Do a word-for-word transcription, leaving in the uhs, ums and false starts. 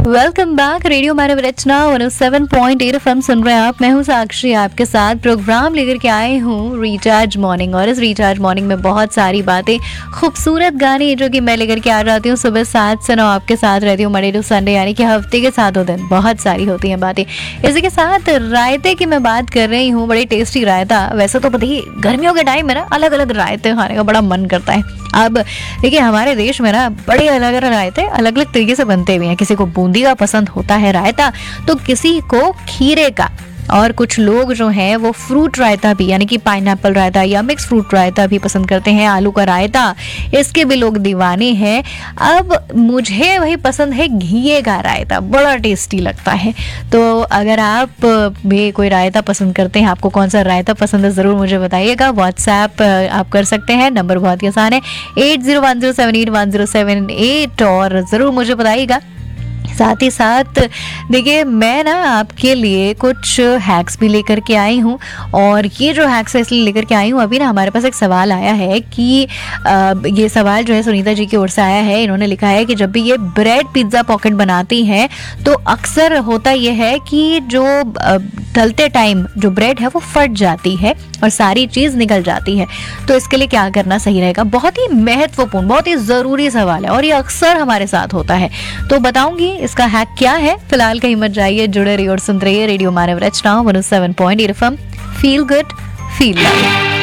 Welcome back. Radio मानव रचना one O seven point eight F M सुन रहे हैं आप। मैं हूं साक्षी, आपके साथ प्रोग्राम लेकर के आई हूं रिचार्ज मॉर्निंग। और इस रिचार्ज मॉर्निंग में बहुत सारी बातें, खूबसूरत गाने जो कि मैं लेकर के आ जाती हूँ सुबह सात से नौ आपके साथ रहती हूँ, मंडे टू संडे, यानी कि हफ्ते के सातों दिन बहुत सारी होती हैं बातें। इसी के साथ रायते की मैं बात कर रही हूँ, बड़ी टेस्टी रायता। वैसे तो पता ही गर्मियों के टाइम में ना अलग अलग रायते खाने का बड़ा मन करता है। अब देखिए हमारे देश में ना बड़े अलग अलग रायते अलग अलग तरीके से बनते हुए हैं। किसी को बूंदी का पसंद होता है रायता, तो किसी को खीरे का, और कुछ लोग जो हैं वो फ्रूट रायता भी, यानी कि पाइनएप्पल रायता या मिक्स फ्रूट रायता भी पसंद करते हैं। आलू का रायता, इसके भी लोग दीवाने हैं। अब मुझे वही पसंद है घिये का रायता, बड़ा टेस्टी लगता है। तो अगर आप भी कोई रायता पसंद करते हैं, आपको कौन सा रायता पसंद है, ज़रूर मुझे बताइएगा। व्हाट्सएप आप कर सकते हैं, नंबर बहुत ही आसान है, eight zero one zero seven eight one zero seven eight, और ज़रूर मुझे बताइएगा। साथ ही साथ देखिए मैं ना आपके लिए कुछ हैक्स भी लेकर के आई हूँ, और ये जो हैक्स है इसलिए लेकर के आई हूँ, अभी ना हमारे पास एक सवाल आया है कि आ, ये सवाल जो है सुनीता जी की ओर से आया है। इन्होंने लिखा है कि जब भी ये ब्रेड पिज्ज़ा पॉकेट बनाती हैं तो अक्सर होता ये है कि जो तलते टाइम जो ब्रेड है वो फट जाती है और सारी चीज़ निकल जाती है। तो इसके लिए क्या करना सही रहेगा? बहुत ही महत्वपूर्ण, बहुत ही ज़रूरी सवाल है और ये अक्सर हमारे साथ होता है, तो बताऊंगी इसका हैक क्या है। फिलहाल कहीं मत जाइए, जुड़े रहिए और सुनते रहिए रेडियो मानव रचना one O seven point eight F M. Feel good, feel love.